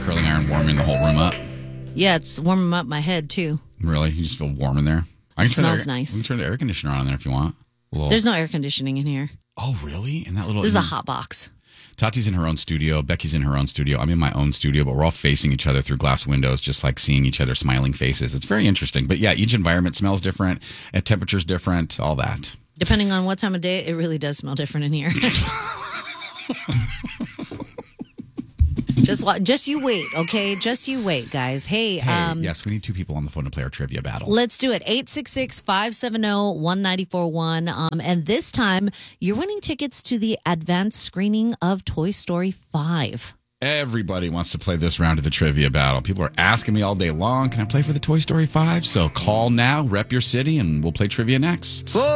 curling iron warming the whole room up? Yeah, it's warming up my head, too. Really? You just feel warm in there? It smells nice. You can turn the air conditioner on there if you want. There's no air conditioning in here. Oh, really? In that little. This is a hot box. Tati's in her own studio. Becky's in her own studio. I'm in my own studio, but we're all facing each other through glass windows, just like seeing each other's smiling faces. It's very interesting. But yeah, each environment smells different, and temperature's different, all that. Depending on what time of day, it really does smell different in here. Just you wait, okay? Just you wait, guys. Hey, yes, we need 2 people on the phone to play our trivia battle. Let's do it. 866-570-1941. And this time, you're winning tickets to the advanced screening of Toy Story 5. Everybody wants to play this round of the trivia battle. People are asking me all day long, can I play for the Toy Story 5? So call now, rep your city, and we'll play trivia next.